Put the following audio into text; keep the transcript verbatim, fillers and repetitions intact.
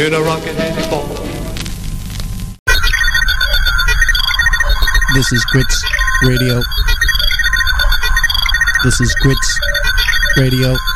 In a rocket headed ball. This is Grits Radio. This is Grits Radio.